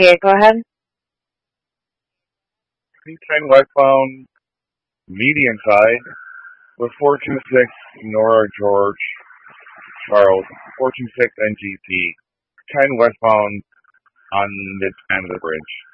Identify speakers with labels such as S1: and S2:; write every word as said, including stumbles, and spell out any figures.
S1: Okay, go ahead.
S2: C ten westbound, median side, with four two six Nora George Charles, four two six N G P, ten westbound on the span of the bridge.